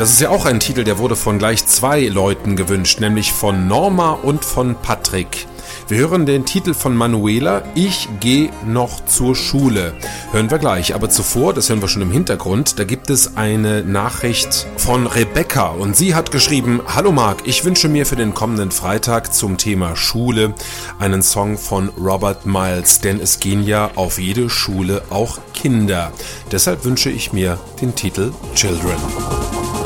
Das ist ja auch ein Titel, der wurde von gleich 2 Leuten gewünscht, nämlich von Norma und von Patrick. Wir hören den Titel von Manuela, Ich geh noch zur Schule. Hören wir gleich, aber zuvor, das hören wir schon im Hintergrund, da gibt es eine Nachricht von Rebecca und sie hat geschrieben: Hallo Marc, ich wünsche mir für den kommenden Freitag zum Thema Schule einen Song von Robert Miles, denn es gehen ja auf jede Schule auch Kinder. Deshalb wünsche ich mir den Titel Children.